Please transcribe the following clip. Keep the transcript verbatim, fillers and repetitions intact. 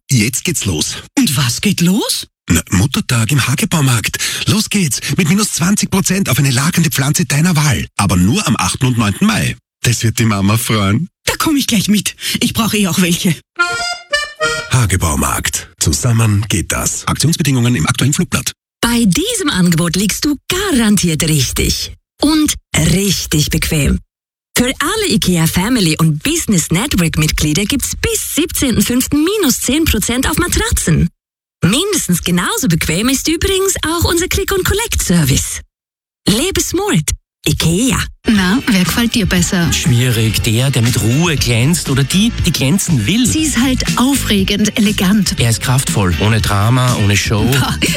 Jetzt geht's los. Und was geht los? Na, Muttertag im Hagebaumarkt. Los geht's. Mit minus zwanzig Prozent auf eine lagernde Pflanze deiner Wahl. Aber nur am achten und neunten Mai. Das wird die Mama freuen. Da komme ich gleich mit. Ich brauche eh auch welche. Hagebaumarkt. Zusammen geht das. Aktionsbedingungen im aktuellen Flugblatt. Bei diesem Angebot liegst du garantiert richtig. Und richtig bequem. Für alle IKEA Family und Business Network Mitglieder gibt's bis siebzehnten fünften minus zehn Prozent auf Matratzen. Mindestens genauso bequem ist übrigens auch unser Click-and-Collect-Service. Lebe smart. IKEA. Na, wer gefällt dir besser? Schwierig. Der, der mit Ruhe glänzt oder die, die glänzen will. Sie ist halt aufregend, elegant. Er ist kraftvoll, ohne Drama, ohne Show. Boah,